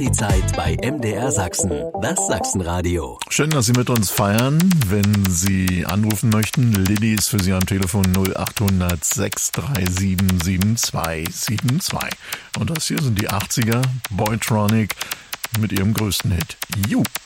Partyzeit bei MDR Sachsen, das Sachsenradio. Schön, dass Sie mit uns feiern. Wenn Sie anrufen möchten, Lilly ist für Sie am Telefon 0800 637 7272. Und das hier sind die 80er, Boytronic mit ihrem größten Hit, You.